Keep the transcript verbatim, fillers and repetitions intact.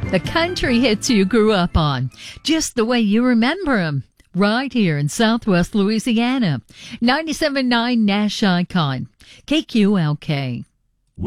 The country hits you grew up on, just the way you remember them. Right here in Southwest Louisiana. ninety-seven point nine Nash Icon, K Q L K.